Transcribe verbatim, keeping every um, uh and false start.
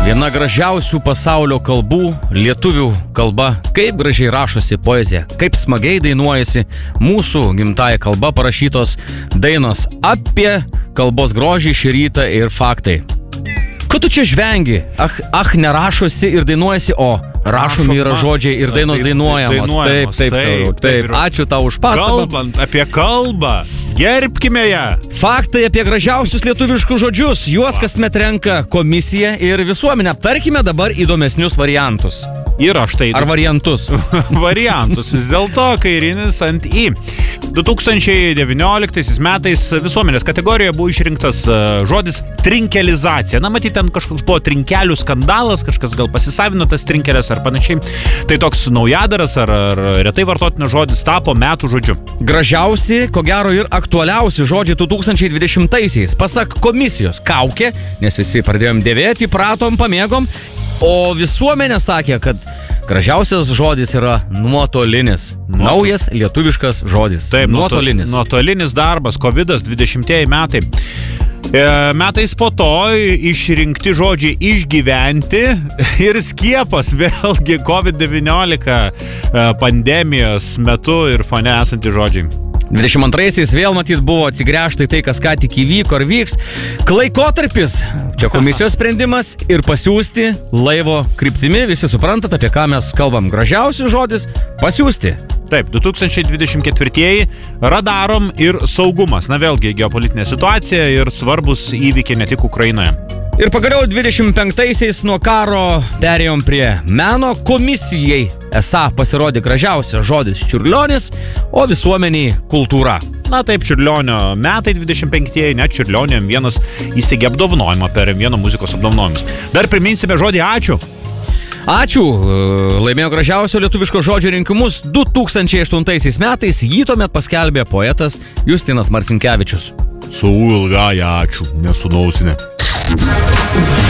Viena gražiausių pasaulio kalbų, lietuvių kalba. Kaip gražiai rašosi poezija, kaip smagiai dainuojasi mūsų gimtąja kalba parašytos dainos apie kalbos grožį šį rytą ir faktai. Ko tu čia žvengi? Ach, ach nerašosi ir dainuojasi, o rašomi yra žodžiai ir dainos dainuojamos. Taip, taip, taip, taip. Ačiū tau už pastabą. Kalbant apie kalbą, gerbkime ją. Faktai apie gražiausius lietuviškus žodžius. Juos kasmet renka komisija ir visuomenė. Aptarkime dabar įdomesnius variantus. Yra štai. Ar variantus? Variantus. Vis dėlto kairinis ant I. du tūkstančiai devynioliktaisiais metais visuomenės kategorijoje buvo išrinktas žodis trinkelizacija. Na, matyt, ten kažkoks buvo trinkelių skandalas, kažkas gal pasisavino tas trinkelės ar panašiai. Tai toks naujadaras ar, ar retai vartotinas žodis tapo metų žodžiu. Gražiausi, ko gero ir aktualiausi žodžiai du tūkstančiai dvidešimtaisiais. Pasak komisijos, kaukė, nes visi pradėjom dėvėti, pratom, pamėgom, o visuomenė sakė, kad gražiausias žodis yra nuotolinis. Naujas lietuviškas žodis. Taip, nuotolinis. Nuotolinis darbas, kovidas dvidešimtieji metai. E, metais po to išrinkti žodžiai išgyventi ir skiepas, vėlgi covid devyniolika pandemijos metu ir fone esanti žodžiai. dvidešimt antraisiais vėl matyt buvo atsigręžta į tai, kas ką tik įvyko ar vyks. Laikotarpis. Čia komisijos sprendimas ir pasiųsti laivo kryptimi. Visi suprantat, apie ką mes kalbam. Gražiausias žodis – pasiųsti. Taip, du tūkstančiai dvidešimt ketvirtieji radarom ir saugumas. Na vėlgi, geopolitinė situacija ir svarbus įvykiai ne tik Ukrainoje. Ir pagaliau dvidešimt penktaisiais nuo karo perėjom prie meno. Komisijai esą pasirodė gražiausias žodis čiurlionis, o visuomeniai kultūra. Na taip, Čiurlionio metai dvidešimt penktieji, net Čiurlionio M vienas įsteigė apdovanojimą per M vienas muzikos apdovanojimus. Dar priminsime žodį ačiū. Ačiū. Laimėjo gražiausio lietuviško žodžio rinkimus du tūkstančiai aštuntaisiais metais. Jį tuomet paskelbė poetas Justinas Marcinkevičius. Su ilgaja ačiū, nesunausinė.